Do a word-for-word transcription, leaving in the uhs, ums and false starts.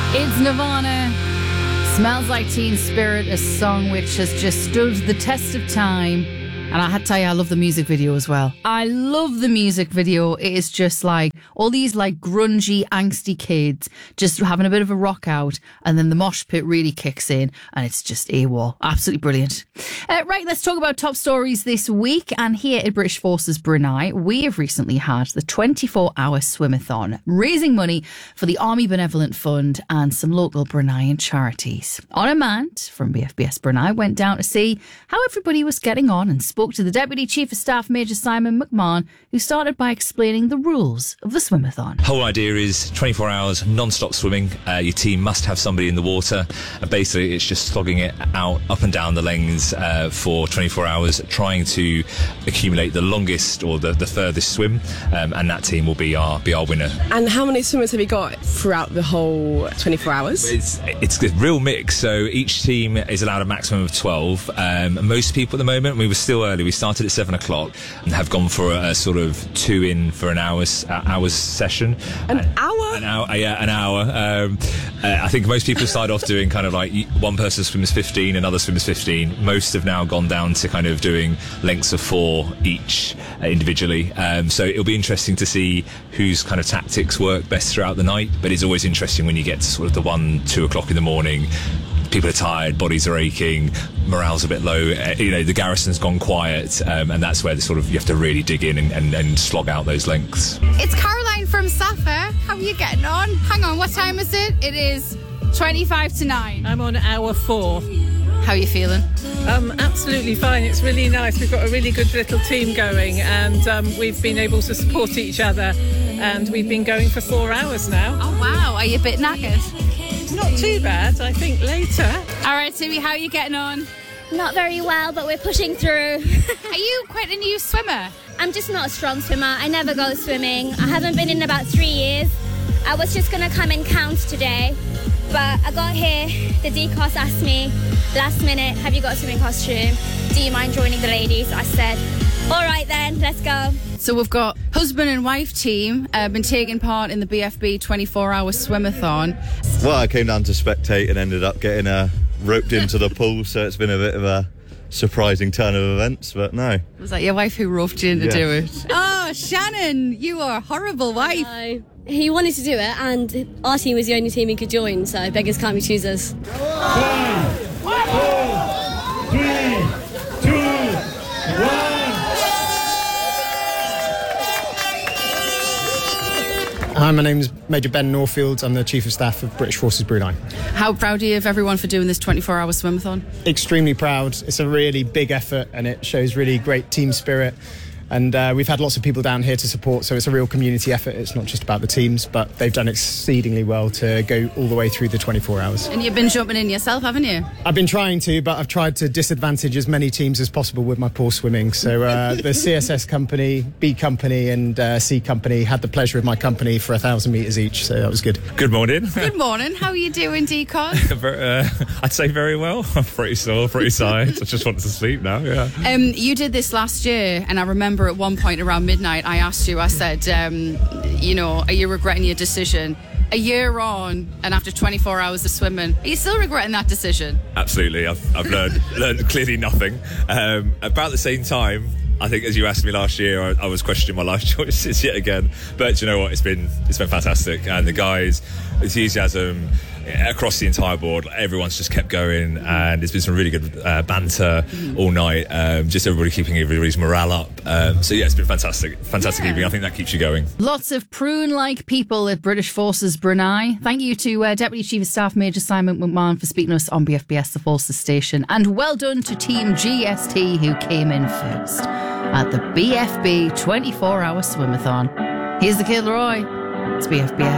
It's Nirvana. Smells Like Teen Spirit, a song which has just stood the test of time. And I had to tell you, I love the music video as well. I love the music video. It is just like all these like grungy, angsty kids just having a bit of a rock out, and then the mosh pit really kicks in, and it's just AWOL. Absolutely brilliant. Uh, right, let's talk about top stories this week. And here at British Forces Brunei, we have recently had the twenty-four hour swimathon, raising money for the Army Benevolent Fund and some local Bruneian charities. Honor Mant from B F B S Brunei went down to see how everybody was getting on and spoke to the Deputy Chief of Staff, Major Simon McMahon, who started by explaining the rules of the swimathon. The whole idea is twenty-four hours non-stop swimming. Uh, your team must have somebody in the water. And basically, it's just slogging it out, up and down the lanes uh, for twenty-four hours, trying to accumulate the longest or the, the furthest swim, um, and that team will be our be our winner. And how many swimmers have you got throughout the whole twenty-four hours? It's it's a real mix. So each team is allowed a maximum of twelve. Um, most people at the moment, we were still early. We started at seven o'clock and have gone for a, a sort of two in for an hour's uh, hour's session. An uh, hour? An hour, uh, yeah, an hour. Um, uh, I think most people start off doing kind of like one person swims fifteen, another swims fifteen. Most have now gone down to kind of doing lengths of four each uh, individually. Um, so it'll be interesting to see whose kind of tactics work best throughout the night. But it's always interesting when you get to sort of the one, two o'clock in the morning. People are tired, bodies are aching, morale's a bit low. Uh, you know, the garrison's gone quiet, um, and that's where the sort of you have to really dig in and, and, and slog out those lengths. It's Caroline from Safa. How are you getting on? Hang on, what time is it? It is twenty-five to nine. I'm on hour four. How are you feeling? Um, absolutely fine. It's really nice. We've got a really good little team going, and um, we've been able to support each other, and we've been going for four hours now. Oh wow, are you a bit knackered? Not too bad, I think later. All right, Timmy, how are you getting on? Not very well, but we're pushing through. Are you quite a new swimmer? I'm just not a strong swimmer. I never go swimming. I haven't been in about three years. I was just going to come and count today, but I got here. The D C O S asked me last minute, have you got a swimming costume? Do you mind joining the ladies? I said, all right then, let's go. So we've got husband and wife team uh, been taking part in the B F B twenty-four hour swimathon. Well, I came down to spectate and ended up getting uh, roped into the pool, so it's been a bit of a surprising turn of events, but no. Was that your wife who roped you in to Yeah. do it? Oh, Shannon, you are a horrible wife. No. He wanted to do it, and our team was the only team he could join, so beggars can't be choosers. Five, four, three, two, one. Hi, my name is Major Ben Norfield. I'm the Chief of Staff of British Forces Brunei. How proud are you of everyone for doing this twenty-four hour swimathon? Extremely proud. It's a really big effort and it shows really great team spirit. And uh, we've had lots of people down here to support, so it's a real community effort. It's not just about the teams, but they've done exceedingly well to go all the way through the twenty-four hours. And you've been jumping in yourself, haven't you? I've been trying to, but I've tried to disadvantage as many teams as possible with my poor swimming. So uh, the C S S company, B company and uh, C company had the pleasure of my company for a thousand metres each, so that was good. Good morning. Good morning. How are you doing, D C O S? uh, I'd say very well. I'm pretty sore, pretty tired. I just want to sleep now, yeah. Um, you did this last year, and I remember at one point around midnight, I asked you, I said, um, you know, are you regretting your decision? A year on, and after twenty-four hours of swimming, are you still regretting that decision? Absolutely. I've, I've learned, learned clearly nothing. Um, about the same time, I think as you asked me last year, I, I was questioning my life choices yet again. But you know what? It's been it's been fantastic, and the guys' enthusiasm across the entire board, everyone's just kept going, and there's been some really good uh, banter all night. Um, just everybody keeping everybody's morale up. Um, so yeah, it's been fantastic, fantastic Yeah. evening. I think that keeps you going. Lots of prune-like people at British Forces Brunei. Thank you to uh, Deputy Chief of Staff Major Simon McMahon for speaking to us on B F B S, the Forces Station, and well done to Team G S T who came in first at the B F B twenty-four hour swimathon. Here's the Kid Leroy. It's B F B S.